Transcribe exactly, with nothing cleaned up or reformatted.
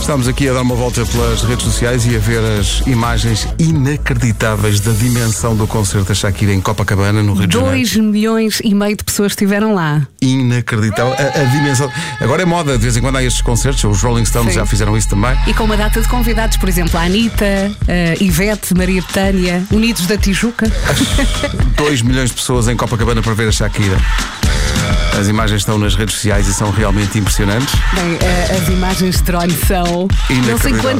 Estamos aqui a dar uma volta pelas redes sociais e a ver as imagens inacreditáveis da dimensão do concerto da Shakira em Copacabana, no Rio de Janeiro. dois milhões e meio de pessoas estiveram lá. Inacreditável. A, a dimensão. Agora é moda, de vez em quando há estes concertos, os Rolling Stones Sim. já fizeram isso também. E com uma data de convidados, por exemplo, a Anitta, a Ivete, Maria Bethânia, Unidos da Tijuca. dois milhões de pessoas em Copacabana para ver a Shakira. As imagens estão nas redes sociais e são realmente impressionantes. Bem, as imagens de drone são. Não sei quantos